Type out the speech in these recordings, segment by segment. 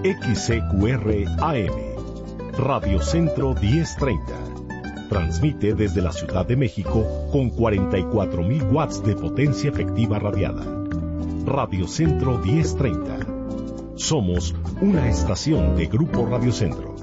XCQR AM, Radio Centro 1030. Transmite desde la Ciudad de México con 44,000 watts de potencia efectiva radiada. Radio Centro 1030. Somos una estación de Grupo Radio Centro.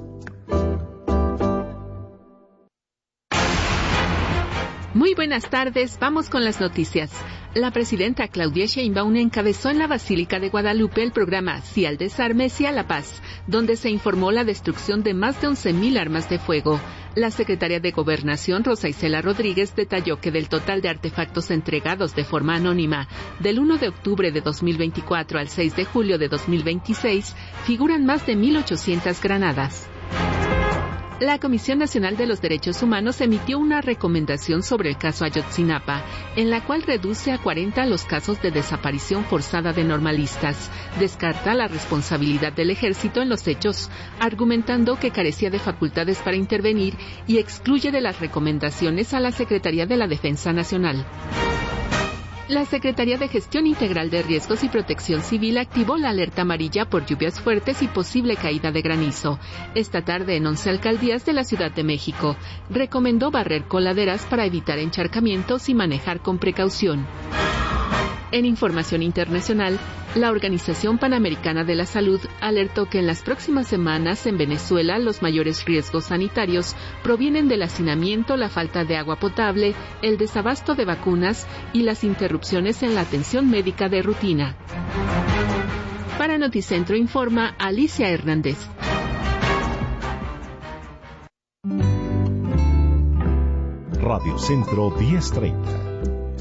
Muy buenas tardes, vamos con las noticias. La presidenta Claudia Sheinbaum encabezó en la Basílica de Guadalupe el programa Sí al Desarme, Sí a la Paz, donde se informó la destrucción de más de 11,000 armas de fuego. La secretaria de Gobernación, Rosa Isela Rodríguez, detalló que del total de artefactos entregados de forma anónima del 1 de octubre de 2024 al 6 de julio de 2026, figuran más de 1,800 granadas. La Comisión Nacional de los Derechos Humanos emitió una recomendación sobre el caso Ayotzinapa, en la cual reduce a 40 los casos de desaparición forzada de normalistas. Descarta la responsabilidad del Ejército en los hechos, argumentando que carecía de facultades para intervenir y excluye de las recomendaciones a la Secretaría de la Defensa Nacional. La Secretaría de Gestión Integral de Riesgos y Protección Civil activó la alerta amarilla por lluvias fuertes y posible caída de granizo. Esta tarde en 11 alcaldías de la Ciudad de México. Recomendó barrer coladeras para evitar encharcamientos y manejar con precaución. En información internacional, la Organización Panamericana de la Salud alertó que en las próximas semanas en Venezuela los mayores riesgos sanitarios provienen del hacinamiento, la falta de agua potable, el desabasto de vacunas y las interrupciones en la atención médica de rutina. Para Noticentro informa Alicia Hernández. Radio Centro 1030.